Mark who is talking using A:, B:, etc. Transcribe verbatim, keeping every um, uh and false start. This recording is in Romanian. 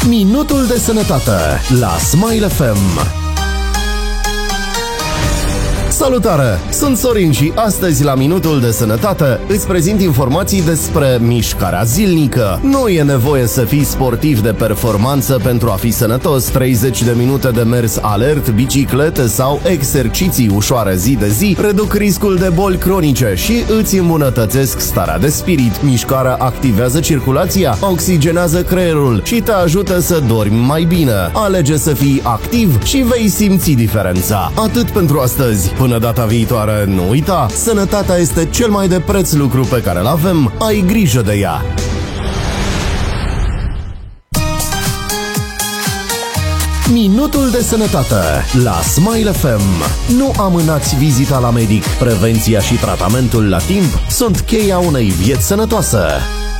A: Minutul de sănătate la Smile F M. Salutare! Sunt Sorin și astăzi la Minutul de Sănătate îți prezint informații despre mișcarea zilnică. Nu e nevoie să fii sportiv de performanță pentru a fi sănătos. treizeci de minute de mers alert, biciclete sau exerciții ușoare zi de zi reduc riscul de boli cronice și îți îmbunătățesc starea de spirit. Mișcarea activează circulația, oxigenează creierul și te ajută să dormi mai bine. Alege să fii activ și vei simți diferența. Atât pentru astăzi. Până data viitoare, nu uita, sănătatea este cel mai de preț lucru pe care îl avem, ai grijă de ea. Minutul de sănătate la Smile F M. Nu amânați vizita la medic. Prevenția și tratamentul la timp sunt cheia unei vieți sănătoase.